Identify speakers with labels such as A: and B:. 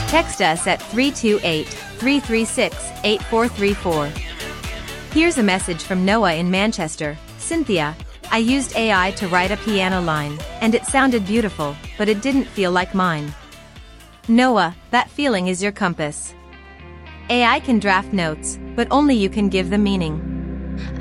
A: Text us at 328-336-8434. Here's a message from Noah in Manchester. Cynthia, I used AI to write a piano line, and it sounded beautiful, but it didn't feel like mine. Noah, that feeling is your compass. AI can draft notes, but only you can give the meaning.